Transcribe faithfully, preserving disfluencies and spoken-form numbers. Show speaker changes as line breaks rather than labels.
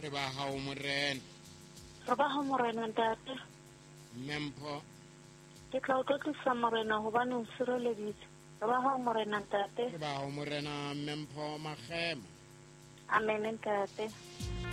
re ba hao morena.
Re ba hao morena ntate.
Mempho.
Ke tla o tlotlisa morena hobane o sireleditse. Re ba hao morena ntate.
Re ba hao morena Mempho Magema.
Amen ntate.